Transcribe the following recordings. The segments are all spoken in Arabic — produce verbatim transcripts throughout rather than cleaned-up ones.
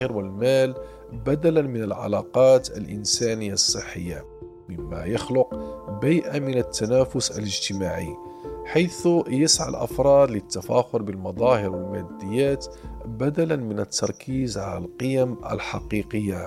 والمال بدلا من العلاقات الإنسانية الصحية، مما يخلق بيئة من التنافس الاجتماعي، حيث يسعى الأفراد للتفاخر بالمظاهر والماديات بدلا من التركيز على القيم الحقيقية.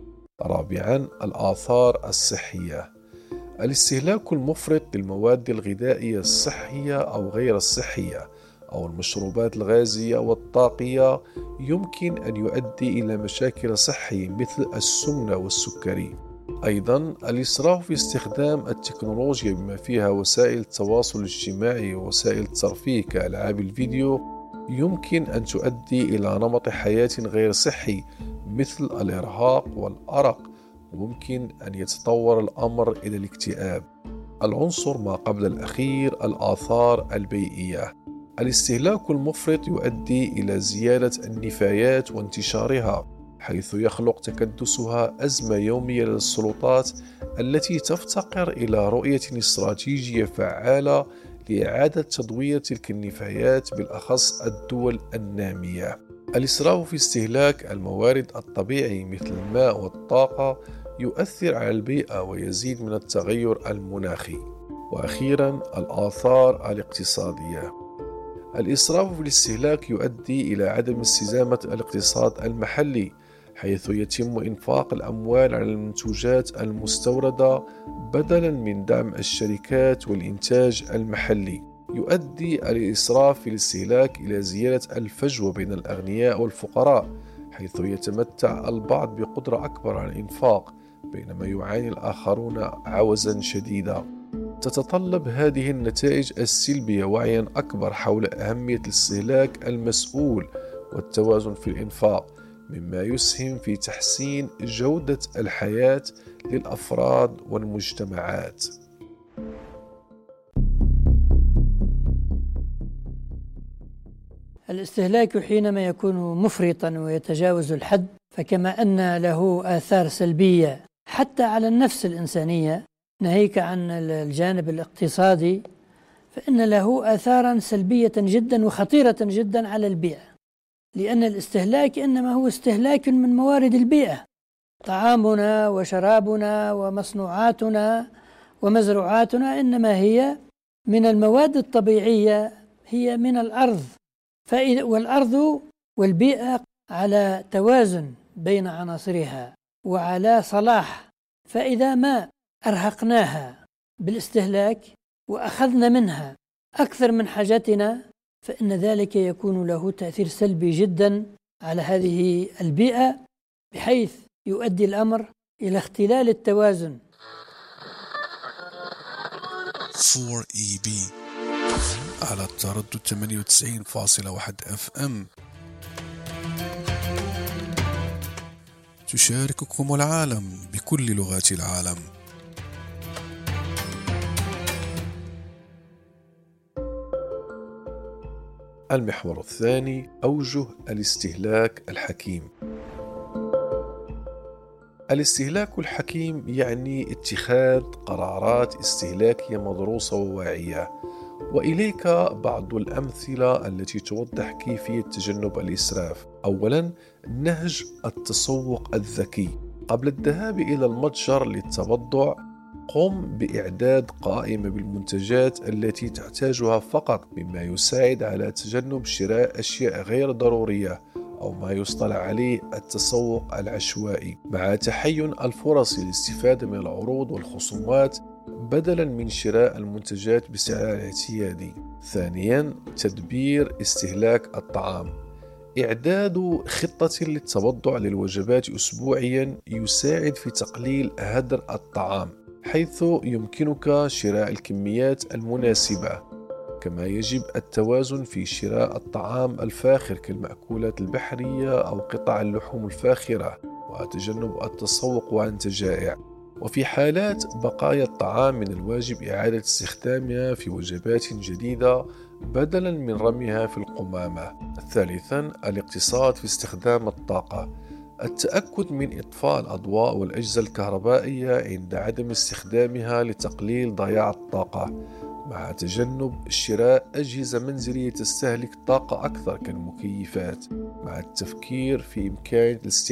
رابعا، الآثار الصحية. الاستهلاك المفرط للمواد الغذائية الصحية أو غير الصحية أو المشروبات الغازية والطاقية يمكن أن يؤدي إلى مشاكل صحية مثل السمنة والسكري. أيضا، الإسراف في استخدام التكنولوجيا بما فيها وسائل التواصل الاجتماعي ووسائل الترفيه كألعاب الفيديو يمكن أن تؤدي إلى نمط حياة غير صحي مثل الإرهاق والأرق، وممكن أن يتطور الأمر إلى الاكتئاب. العنصر ما قبل الأخير، الآثار البيئية. الاستهلاك المفرط يؤدي إلى زيادة النفايات وانتشارها، حيث يخلق تكدسها أزمة يومية للسلطات التي تفتقر إلى رؤية استراتيجية فعالة لإعادة تدوير تلك النفايات، بالأخص الدول النامية. الإسراف في استهلاك الموارد الطبيعية مثل الماء والطاقة يؤثر على البيئة ويزيد من التغير المناخي. وأخيرا، الآثار الاقتصادية. الإسراف في الاستهلاك يؤدي إلى عدم استدامة الاقتصاد المحلي، حيث يتم إنفاق الأموال على المنتوجات المستوردة بدلا من دعم الشركات والإنتاج المحلي. يؤدي الإسراف في الاستهلاك إلى زيادة الفجوة بين الأغنياء والفقراء، حيث يتمتع البعض بقدرة أكبر على الإنفاق بينما يعاني الآخرون عوزا شديدا. تتطلب هذه النتائج السلبية وعيا أكبر حول أهمية الاستهلاك المسؤول والتوازن في الإنفاق، مما يسهم في تحسين جودة الحياة للأفراد والمجتمعات. الاستهلاك حينما يكون مفرطا ويتجاوز الحد، فكما أن له آثار سلبية حتى على النفس الإنسانية، ناهيك عن الجانب الاقتصادي، فإن له آثارا سلبية جدا وخطيرة جدا على البيئة، لأن الاستهلاك إنما هو استهلاك من موارد البيئة، طعامنا وشرابنا ومصنوعاتنا ومزروعاتنا إنما هي من المواد الطبيعية، هي من الأرض، فإذا والأرض والبيئة على توازن بين عناصرها وعلى صلاح، فإذا ما أرهقناها بالاستهلاك وأخذنا منها أكثر من حاجتنا، فإن ذلك يكون له تأثير سلبي جدا على هذه البيئة، بحيث يؤدي الأمر إلى اختلال التوازن. فور إي بي على التردد ثمانية وتسعين فاصلة واحد اف ام تشارككم العالم بكل لغات العالم. المحور الثاني، أوجه الاستهلاك الحكيم. الاستهلاك الحكيم يعني اتخاذ قرارات استهلاكية مدروسة وواعية، وإليك بعض الأمثلة التي توضح كيفية تجنب الإسراف. أولا، نهج التسوق الذكي. قبل الذهاب إلى المتجر للتبضع، قم بإعداد قائمة بالمنتجات التي تحتاجها فقط، مما يساعد على تجنب شراء أشياء غير ضرورية أو ما يصطلح عليه التسوق العشوائي، مع تحين الفرص للاستفادة من العروض والخصومات بدلا من شراء المنتجات بسعرها الاعتيادي. ثانيا، تدبير استهلاك الطعام. إعداد خطة للتبضع للوجبات أسبوعيا يساعد في تقليل هدر الطعام، حيث يمكنك شراء الكميات المناسبة. كما يجب التوازن في شراء الطعام الفاخر كالمأكولات البحرية أو قطع اللحوم الفاخرة، وتجنب التسوق وأنت جائع. وفي حالات بقايا الطعام من الواجب إعادة استخدامها في وجبات جديدة بدلا من رميها في القمامة. ثالثا، الاقتصاد في استخدام الطاقة. التأكد من إطفاء الأضواء والأجهزة الكهربائية عند عدم استخدامها لتقليل ضياع الطاقة، مع تجنب شراء أجهزة منزلية تستهلك طاقة أكثر كالمكيفات. مع التفكير في إمكان الاستعادة